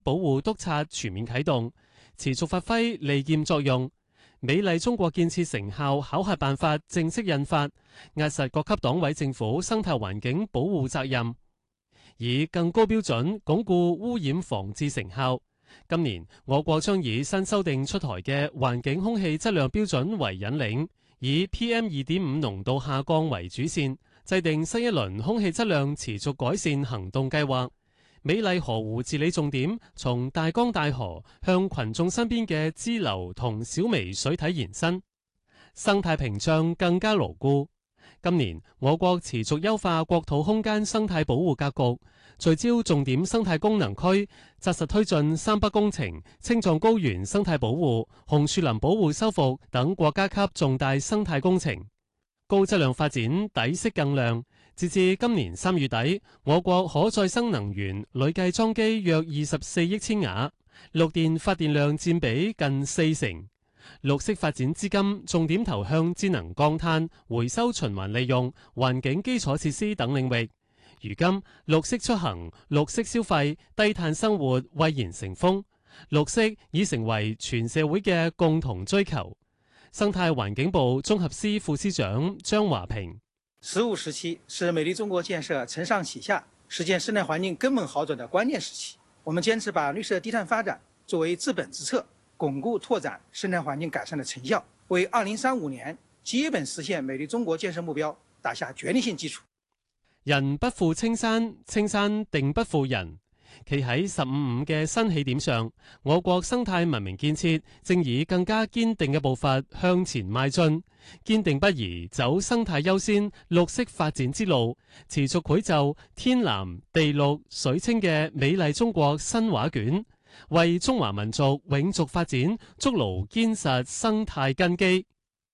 保護督察全面啟動，持續發揮利劍作用。美麗中國建設成效考核辦法正式印發，壓實各級黨委政府生態環境保護責任，以更高標準鞏固污染防治成效。今年我國將以新修訂出台嘅環境空氣質量標準為引領，以 PM2.5 濃度下降為主線，制定新一輪空氣質量持續改善行動計劃。美麗河湖治理重點從大江大河向群眾身邊嘅支流同小微水體延伸，生態屏障更加牢固。今年我國持續優化國土空間生態保護格局，聚焦重點生態功能區，紮實推進三北工程、青藏高原生態保護、紅樹林保護修復等國家級重大生態工程，高質量發展底色更亮。截至今年3月底，我國可再生能源累計裝機約24億千瓦，綠電發電量佔比近40%。綠色發展資金重點投向節能降碳、回收循環利用、環境基礎設施等領域。如今，綠色出行、綠色消費、低碳生活蔚然成風，綠色已成為全社會嘅共同追求。生態環境部綜合司副司長張華平 15時期是美麗中國建設承上啟下、實現生態環境根本好轉的關鍵時期。我們堅持把綠色低碳發展作為治本之策，鞏固拓展生態環境改善的成效，為2035年基本實現美麗中國建設目標打下決定性基礎。 人不負青山，青山定不負人。企喺15.5嘅新起點上，我國生態文明建設正以更加堅定嘅步伐向前邁進，堅定不移走生態優先、綠色發展之路，持續繪就天藍地綠水清嘅美麗中國新畫卷，為中華民族永續發展築牢堅實生態根基。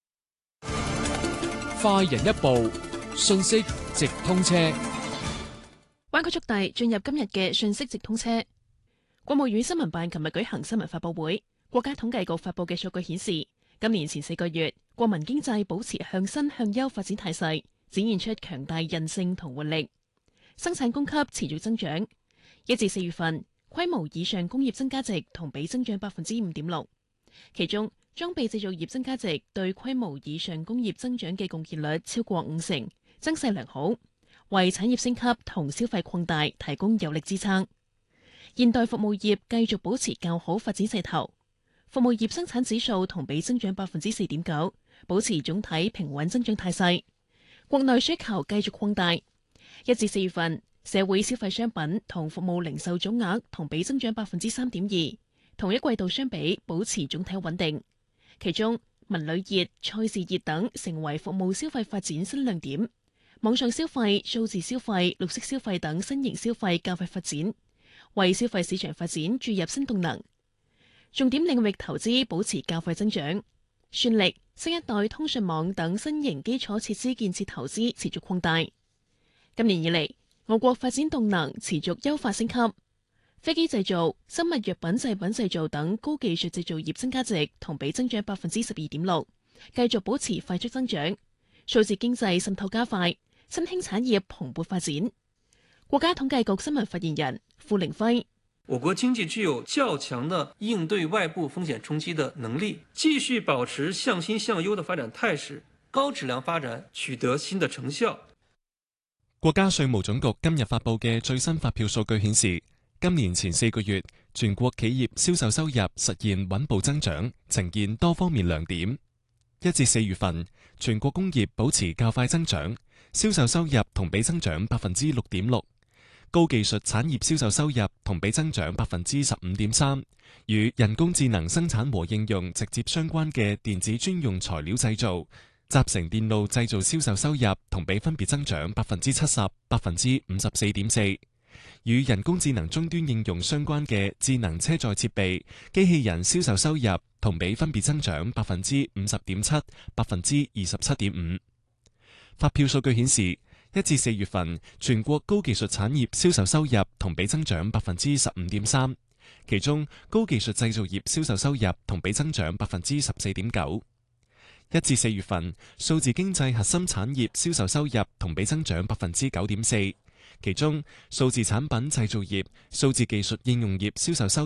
快人一步，信息直通車。 灣區速遞進入今日嘅信息直通車。國務院新聞辦琴日舉行新聞發佈會，國家統計局發佈嘅數據顯示，今年前4個月，國民經濟保持向新向優發展態勢，展現出強大韌性同活力，生產供給持續增長。1至4月份，規模以上工業增加值同比增長5.6%，其中裝備製造業增加值對規模以上工業增長嘅貢獻率超過50%，增勢良好，為產業升級同消費擴大提供有力支撐。現代服務業繼續保持較好發展勢頭，服務業生產指數同比增長4.9%，保持總體平穩增長態勢。國內需求繼續擴大。1至4月份，社會消費商品同服務零售總額同比增長3.2%，同一季度相比保持總體穩定。其中，文旅業、賽事業等成為服務消費發展新亮點。網上消費、數字消費、綠色消費等新型消費較快發展，為消費市場發展注入新動能。重點領域投資保持較快增長，算力、新一代通訊網等新型基礎設施建設投資持續擴大。今年以嚟，我國發展動能持續優化升級，飛機製造、生物藥品製品製造等高技術製造業增加值同比增長12.6%，繼續保持快速增長。數字經濟滲透加快，新興產業蓬勃發展。國家統計局新聞發言人傅凌輝： 我國經濟具有較強的應對外部風險衝擊的能力，繼續保持向新向優的發展態勢，高質量發展取得新的成效。 國家稅務總局今日發佈嘅最新發票數據顯示，今年前4個月，全國企業銷售收入實現穩步增長，呈現多方面亮點。1至4月份，全國工業保持較快增長，銷售收入同比增長6.6%，高技術產業銷售收入同比增長15.3%，與人工智能生產和應用直接相關嘅電子專用材料製造、集成電路製造銷售收入同比分別增長70%、54.4%，與人工智能終端應用相關嘅智能車載設備、機器人銷售收入同比分別增長50.7%、27.5%。發票數據顯示，1至4月份全國高技術產業銷售收入同比增長15.3%，其中高技術製造業銷售收入同比增長14.9%。1至4月份數字經濟核心產業銷售收入同比增長9.4%， 其中數字產品製造業、數字技術應用業銷售收